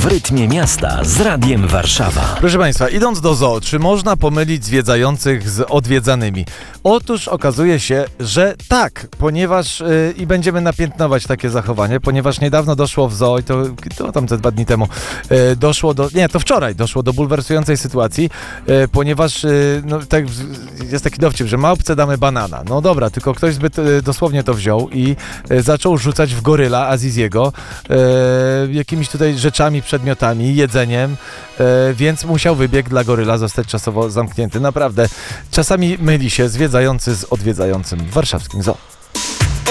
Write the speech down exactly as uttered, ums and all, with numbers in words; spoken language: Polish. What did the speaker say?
W rytmie miasta z Radiem Warszawa. Proszę Państwa, idąc do zoo, czy można pomylić zwiedzających z odwiedzanymi? Otóż okazuje się, że tak, ponieważ yy, i będziemy napiętnować takie zachowanie, ponieważ niedawno doszło w zoo, i to, to tam te dwa dni temu, yy, doszło do, nie, to wczoraj doszło do bulwersującej sytuacji, yy, ponieważ yy, no, tak, jest taki dowcip, że małpce damy banana. No dobra, tylko ktoś zbyt yy, dosłownie to wziął i yy, zaczął rzucać w goryla Aziziego yy, jakimiś tutaj rzeczami, przedmiotami, jedzeniem, e, więc musiał wybieg dla goryla zostać czasowo zamknięty. Naprawdę, czasami myli się zwiedzający z odwiedzającym w warszawskim zoo.